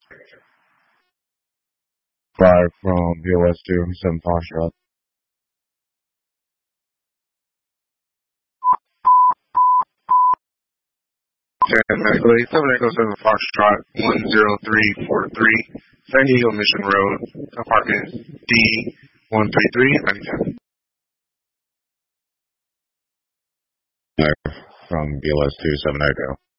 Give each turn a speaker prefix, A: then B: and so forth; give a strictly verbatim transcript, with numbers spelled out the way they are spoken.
A: Five from B O S two, seven Foxtrot.
B: ten Medical seven Echo seven Foxtrot, one zero three four three, San Diego Mission Road, apartment D one three three nine ten.
A: Five from B O S two, seven Echo.